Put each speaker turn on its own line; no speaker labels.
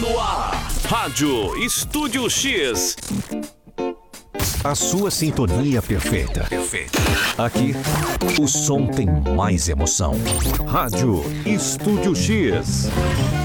no ar. Rádio Estúdio X.
A sua sintonia perfeita. Aqui, o som tem mais emoção. Rádio Estúdio X.